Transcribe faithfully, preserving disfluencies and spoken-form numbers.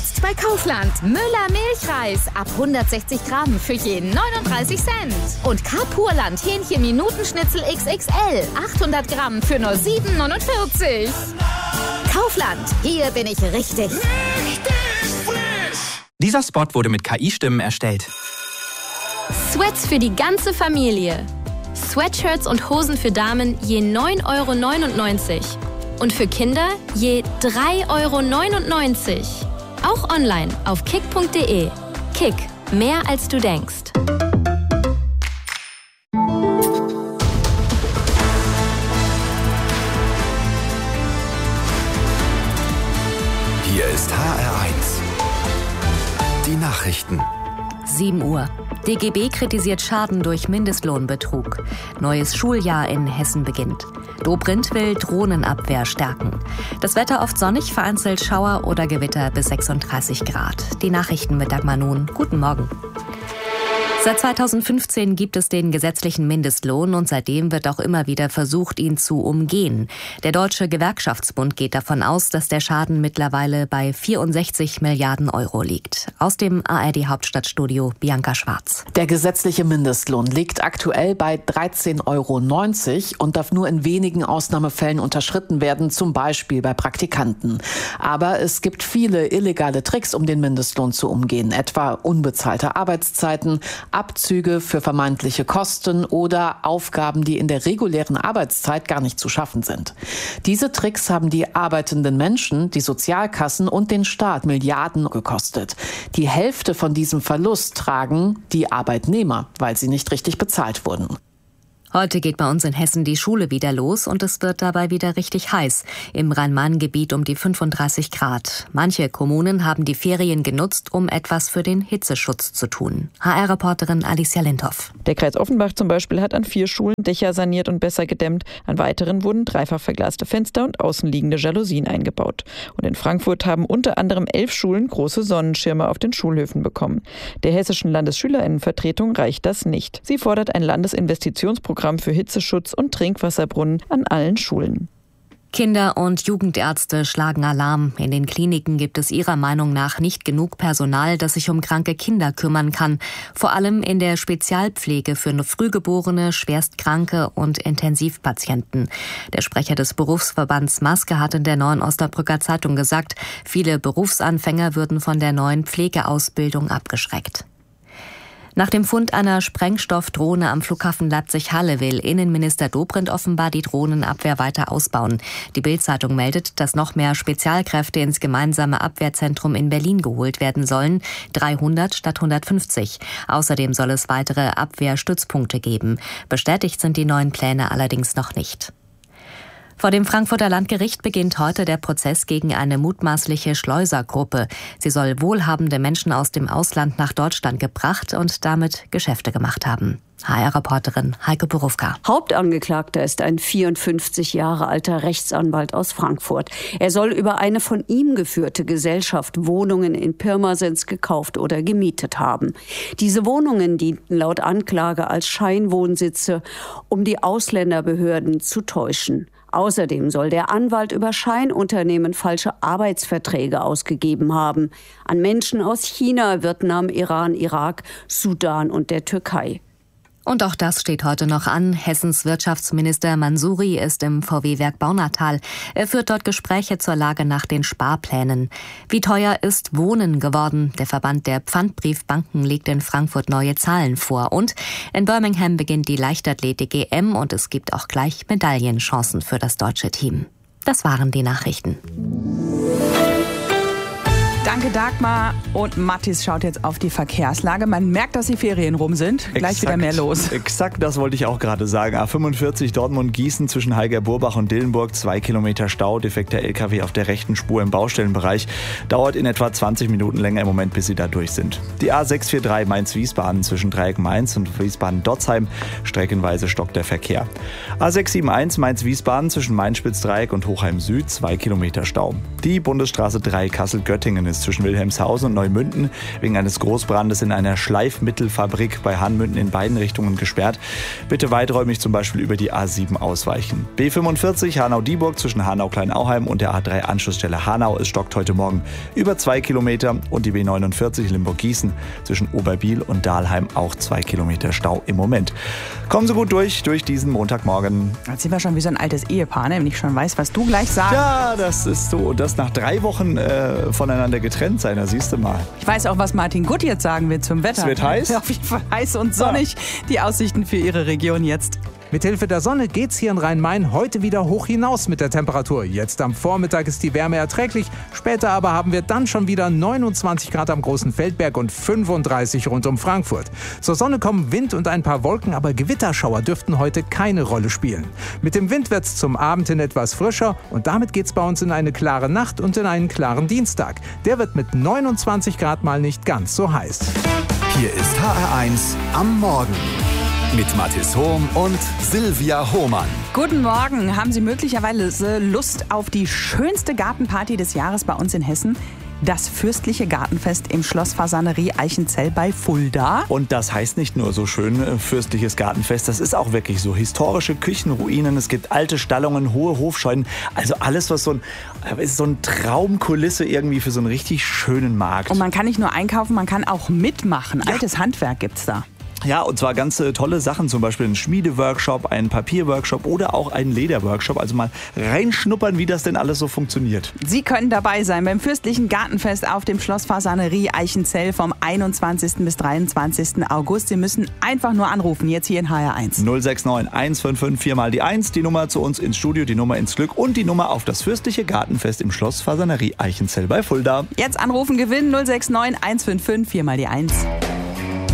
Jetzt bei Kaufland. Müller Milchreis ab hundertsechzig Gramm für je neununddreißig Cent. Und Carpurland Hähnchen-Minutenschnitzel X X L achthundert Gramm für nur sieben neunundvierzig. Kaufland, hier bin ich richtig. Richtig frisch! Dieser Spot wurde mit K I-Stimmen erstellt. Sweats für die ganze Familie. Sweatshirts und Hosen für Damen je neun Euro neunundneunzig. Und für Kinder je drei Euro neunundneunzig. Auch online auf kick punkt de. Kick, mehr als du denkst. Hier ist H R eins. Die Nachrichten. sieben Uhr. D G B kritisiert Schaden durch Mindestlohnbetrug. Neues Schuljahr in Hessen beginnt. Dobrindt will Drohnenabwehr stärken. Das Wetter oft sonnig, vereinzelt Schauer oder Gewitter bis sechsunddreißig Grad. Die Nachrichten mit Dagmar Nun. Guten Morgen. Seit zweitausendfünfzehn gibt es den gesetzlichen Mindestlohn und seitdem wird auch immer wieder versucht, ihn zu umgehen. Der Deutsche Gewerkschaftsbund geht davon aus, dass der Schaden mittlerweile bei vierundsechzig Milliarden Euro liegt. Aus dem A R D-Hauptstadtstudio Bianca Schwarz. Der gesetzliche Mindestlohn liegt aktuell bei dreizehn Euro neunzig und darf nur in wenigen Ausnahmefällen unterschritten werden, zum Beispiel bei Praktikanten. Aber es gibt viele illegale Tricks, um den Mindestlohn zu umgehen, etwa unbezahlte Arbeitszeiten, Abzüge für vermeintliche Kosten oder Aufgaben, die in der regulären Arbeitszeit gar nicht zu schaffen sind. Diese Tricks haben die arbeitenden Menschen, die Sozialkassen und den Staat Milliarden gekostet. Die Hälfte von diesem Verlust tragen die Arbeitnehmer, weil sie nicht richtig bezahlt wurden. Heute geht bei uns in Hessen die Schule wieder los und es wird dabei wieder richtig heiß. Im Rhein-Main-Gebiet um die fünfunddreißig Grad. Manche Kommunen haben die Ferien genutzt, um etwas für den Hitzeschutz zu tun. H R-Reporterin Alicia Lindhoff. Der Kreis Offenbach zum Beispiel hat an vier Schulen Dächer saniert und besser gedämmt. An weiteren wurden dreifach verglaste Fenster und außenliegende Jalousien eingebaut. Und in Frankfurt haben unter anderem elf Schulen große Sonnenschirme auf den Schulhöfen bekommen. Der hessischen Landesschülerinnenvertretung reicht das nicht. Sie fordert ein Landesinvestitionsprogramm für Hitzeschutz und Trinkwasserbrunnen an allen Schulen. Kinder- und Jugendärzte schlagen Alarm. In den Kliniken gibt es ihrer Meinung nach nicht genug Personal, das sich um kranke Kinder kümmern kann. Vor allem in der Spezialpflege für Frühgeborene, Schwerstkranke und Intensivpatienten. Der Sprecher des Berufsverbands Maske hat in der Neuen Osnabrücker Zeitung gesagt, viele Berufsanfänger würden von der neuen Pflegeausbildung abgeschreckt. Nach dem Fund einer Sprengstoffdrohne am Flughafen Leipzig-Halle will Innenminister Dobrindt offenbar die Drohnenabwehr weiter ausbauen. Die Bild-Zeitung meldet, dass noch mehr Spezialkräfte ins gemeinsame Abwehrzentrum in Berlin geholt werden sollen, dreihundert statt hundertfünfzig. Außerdem soll es weitere Abwehrstützpunkte geben. Bestätigt sind die neuen Pläne allerdings noch nicht. Vor dem Frankfurter Landgericht beginnt heute der Prozess gegen eine mutmaßliche Schleusergruppe. Sie soll wohlhabende Menschen aus dem Ausland nach Deutschland gebracht und damit Geschäfte gemacht haben. H R-Reporterin Heike Borufka. Hauptangeklagter ist ein vierundfünfzig Jahre alter Rechtsanwalt aus Frankfurt. Er soll über eine von ihm geführte Gesellschaft Wohnungen in Pirmasens gekauft oder gemietet haben. Diese Wohnungen dienten laut Anklage als Scheinwohnsitze, um die Ausländerbehörden zu täuschen. Außerdem soll der Anwalt über Scheinunternehmen falsche Arbeitsverträge ausgegeben haben. An Menschen aus China, Vietnam, Iran, Irak, Sudan und der Türkei. Und auch das steht heute noch an. Hessens Wirtschaftsminister Mansouri ist im V W-Werk Baunatal. Er führt dort Gespräche zur Lage nach den Sparplänen. Wie teuer ist Wohnen geworden? Der Verband der Pfandbriefbanken legt in Frankfurt neue Zahlen vor. Und in Birmingham beginnt die Leichtathletik-E M und es gibt auch gleich Medaillenchancen für das deutsche Team. Das waren die Nachrichten. Danke Dagmar und Mathis schaut jetzt auf die Verkehrslage. Man merkt, dass die Ferien rum sind. Gleich exakt, wieder mehr los. Exakt, das wollte ich auch gerade sagen. A fünfundvierzig Dortmund-Gießen zwischen Heiger-Burbach und Dillenburg. Zwei Kilometer Stau, defekter L K W auf der rechten Spur im Baustellenbereich. Dauert in etwa zwanzig Minuten länger im Moment, bis Sie da durch sind. Die A sechs vier drei Mainz-Wiesbaden zwischen Dreieck Mainz und Wiesbaden-Dotzheim. Streckenweise stockt der Verkehr. A sechs sieben eins Mainz-Wiesbaden zwischen Mainz-Spitzdreieck und Hochheim Süd. Zwei Kilometer Stau. Die Bundesstraße drei Kassel-Göttingen ist zwischen zwischen Wilhelmshausen und Neumünden wegen eines Großbrandes in einer Schleifmittelfabrik bei Hanmünden in beiden Richtungen gesperrt. Bitte weiträumig zum Beispiel über die A sieben ausweichen. B fünfundvierzig Hanau-Dieburg zwischen Hanau-Kleinauheim und der A drei Anschlussstelle Hanau. Es stockt heute Morgen über zwei Kilometer und die B neunundvierzig Limburg-Gießen zwischen Oberbiel und Dahlheim auch zwei Kilometer Stau im Moment. Kommen Sie gut durch, durch diesen Montagmorgen. Jetzt sind wir schon wie so ein altes Ehepaar, ne? Wenn ich schon weiß, was du gleich sagst. Ja, das ist so. Und das nach drei Wochen äh, voneinander getrennt sein, da siehst du mal. Ich weiß auch, was Martin Gutt jetzt sagen wird zum Wetter. Es wird heiß? Auf jeden Fall heiß und sonnig. Ja. Die Aussichten für Ihre Region jetzt. Mithilfe der Sonne geht's hier in Rhein-Main heute wieder hoch hinaus mit der Temperatur. Jetzt am Vormittag ist die Wärme erträglich, später aber haben wir dann schon wieder neunundzwanzig Grad am Großen Feldberg und fünfunddreißig rund um Frankfurt. Zur Sonne kommen Wind und ein paar Wolken, aber Gewitterschauer dürften heute keine Rolle spielen. Mit dem Wind wird's zum Abend hin etwas frischer und damit geht's bei uns in eine klare Nacht und in einen klaren Dienstag. Der wird mit neunundzwanzig Grad mal nicht ganz so heiß. Hier ist H R eins am Morgen. Mit Mathis Hohm und Silvia Hohmann. Guten Morgen. Haben Sie möglicherweise Lust auf die schönste Gartenparty des Jahres bei uns in Hessen? Das fürstliche Gartenfest im Schloss Fasanerie Eichenzell bei Fulda. Und das heißt nicht nur so schön äh, fürstliches Gartenfest, das ist auch wirklich so. Historische Küchenruinen, es gibt alte Stallungen, hohe Hofscheunen. Also alles, was so ein, ist so eine Traumkulisse irgendwie für so einen richtig schönen Markt. Und man kann nicht nur einkaufen, man kann auch mitmachen. Ja. Altes Handwerk gibt's da. Ja, und zwar ganz äh, tolle Sachen, zum Beispiel ein Schmiedeworkshop, einen Papierworkshop oder auch einen Lederworkshop. Also mal reinschnuppern, wie das denn alles so funktioniert. Sie können dabei sein beim fürstlichen Gartenfest auf dem Schloss Fasanerie Eichenzell vom einundzwanzigsten bis dreiundzwanzigsten August. Sie müssen einfach nur anrufen, jetzt hier in H R eins. null sechs neun eins fünf fünf vier mal die eins, die Nummer zu uns ins Studio, die Nummer ins Glück und die Nummer auf das fürstliche Gartenfest im Schloss Fasanerie Eichenzell bei Fulda. Jetzt anrufen, gewinnen null sechs neun eins fünf fünf vier mal die eins.